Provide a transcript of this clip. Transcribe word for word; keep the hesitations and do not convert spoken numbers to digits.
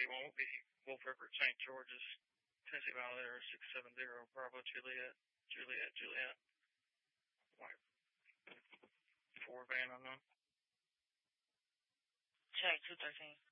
City won't be Wolf River, Saint George's, Tennessee Valley, or six seven zero Bravo Juliet, Juliet, Juliet. Like, four van unknown. Check two thirteen.